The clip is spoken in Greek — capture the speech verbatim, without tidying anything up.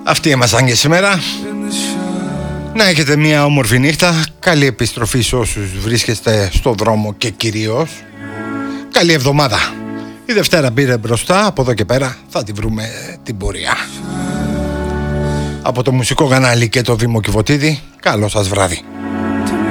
Αυτοί ήμασταν και σήμερα. Να έχετε μια όμορφη νύχτα. Καλή επιστροφή σε όσους βρίσκεστε στο δρόμο και κυρίως καλή εβδομάδα. Η Δευτέρα πήρε μπροστά. Από εδώ και πέρα θα τη βρούμε την πορεία. Από το μουσικό κανάλι και το Δήμο Κιβωτίδη, καλό σας βράδυ.